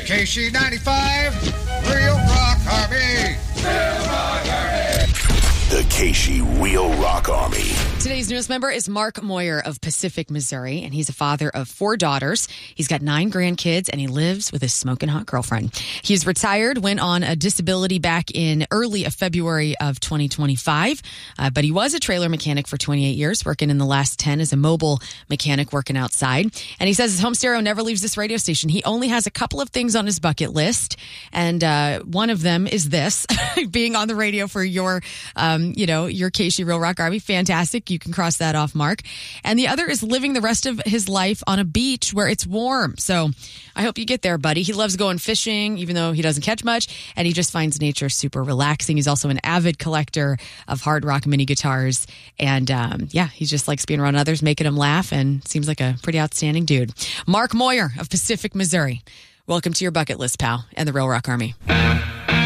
KC95 Real Rock Army. Real Rock Army. The KC Real Rock Army. Today's newest member is Mark Moyer of Pacific, Missouri, and he's a father of 4 daughters. He's got 9 grandkids, and he lives with his smoking hot girlfriend. He's retired, went on a disability back in early February of 2025, but he was a trailer mechanic for 28 years, working in the last 10 as a mobile mechanic working outside. And he says his home stereo never leaves this radio station. He only has a couple of things on his bucket list, and one of them is this, being on the radio for your KC Real Rock Army. Fantastic. You can cross that off, Mark. And the other is living the rest of his life on a beach where it's warm. So I hope you get there, buddy. He loves going fishing, even though he doesn't catch much, and he just finds nature super relaxing. He's also an avid collector of hard rock mini guitars. And he just likes being around others, making them laugh, and seems like a pretty outstanding dude. Mark Moyer of Pacific, Missouri. Welcome to your bucket list, pal, and the Real Rock Army.